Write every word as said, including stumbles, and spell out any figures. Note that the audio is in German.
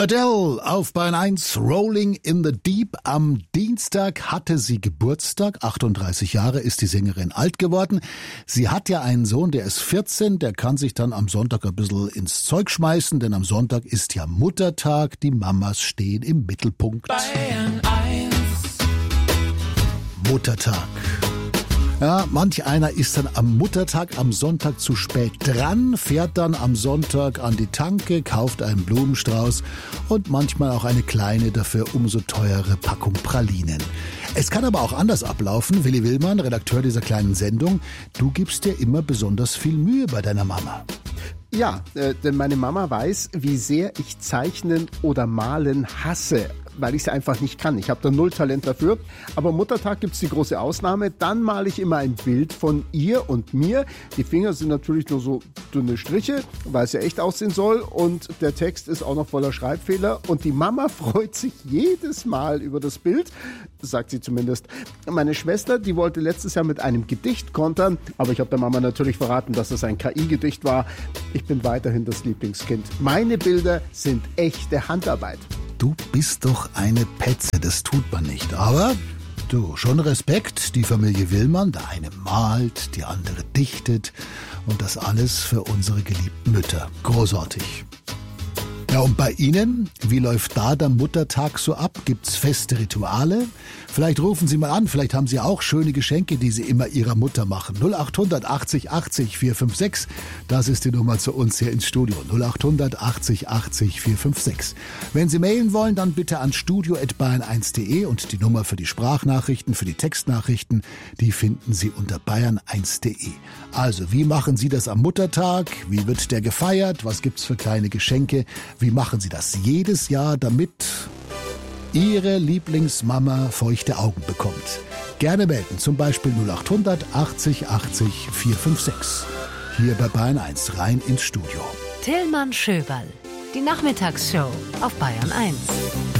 Adele auf Bayern eins, Rolling in the Deep. Am Dienstag hatte sie Geburtstag, achtunddreißig Jahre ist die Sängerin alt geworden. Sie hat ja einen Sohn, der ist vierzehn, der kann sich dann am Sonntag ein bisschen ins Zeug schmeißen, denn am Sonntag ist ja Muttertag, die Mamas stehen im Mittelpunkt. Bayern eins. Muttertag. Ja, manch einer ist dann am Muttertag, am Sonntag zu spät dran, fährt dann am Sonntag an die Tanke, kauft einen Blumenstrauß und manchmal auch eine kleine, dafür umso teure Packung Pralinen. Es kann aber auch anders ablaufen. Willi Willmann, Redakteur dieser kleinen Sendung, du gibst dir immer besonders viel Mühe bei deiner Mama. Ja, äh, denn meine Mama weiß, wie sehr ich Zeichnen oder Malen hasse, weil ich es einfach nicht kann. Ich habe da null Talent dafür. Aber Muttertag gibt's die große Ausnahme. Dann male ich immer ein Bild von ihr und mir. Die Finger sind natürlich nur so dünne Striche, weil es ja echt aussehen soll. Und der Text ist auch noch voller Schreibfehler. Und die Mama freut sich jedes Mal über das Bild, sagt sie zumindest. Meine Schwester, die wollte letztes Jahr mit einem Gedicht kontern. Aber ich habe der Mama natürlich verraten, dass es ein K I-Gedicht war. Ich bin weiterhin das Lieblingskind. Meine Bilder sind echte Handarbeit. Du bist doch eine Petze, das tut man nicht. Aber du, schon Respekt, die Familie Willmann, der eine malt, die andere dichtet und das alles für unsere geliebten Mütter. Großartig. Ja, und bei Ihnen, wie läuft da der Muttertag so ab? Gibt's feste Rituale? Vielleicht rufen Sie mal an, vielleicht haben Sie auch schöne Geschenke, die Sie immer Ihrer Mutter machen. null acht hundert achtzig achtzig vier fünf sechs, das ist die Nummer zu uns hier ins Studio. null acht hundert achtzig achtzig vier fünf sechs. Wenn Sie mailen wollen, dann bitte an studio at bayern eins punkt de und die Nummer für die Sprachnachrichten, für die Textnachrichten, die finden Sie unter bayern eins punkt de. Also, wie machen Sie das am Muttertag? Wie wird der gefeiert? Was gibt's für kleine Geschenke? Wie machen Sie das jedes Jahr, damit Ihre Lieblingsmama feuchte Augen bekommt? Gerne melden, zum Beispiel null acht hundert achtzig achtzig vier fünf sechs. Hier bei Bayern eins, rein ins Studio. Tillmann Schöberl, die Nachmittagsshow auf Bayern eins.